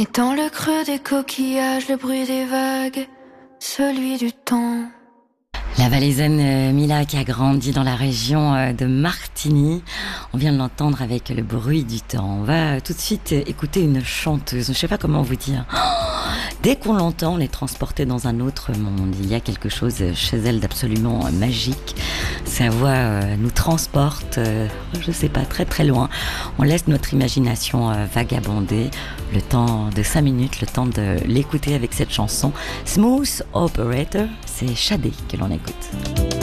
Et dans le creux des coquillages, le bruit des vagues, celui du temps. La Valaisanne Mila qui a grandi dans la région de Martigny. On vient de l'entendre avec le bruit du temps. On va tout de suite écouter une chanteuse. Je ne sais pas comment vous dire. Dès qu'on l'entend, on est transporté dans un autre monde. Il y a quelque chose chez elle d'absolument magique. Sa voix nous transporte, je ne sais pas, très très loin. On laisse notre imagination vagabonder. Le temps de 5 minutes, le temps de l'écouter avec cette chanson. Smooth Operator, c'est Shadé que l'on écoute.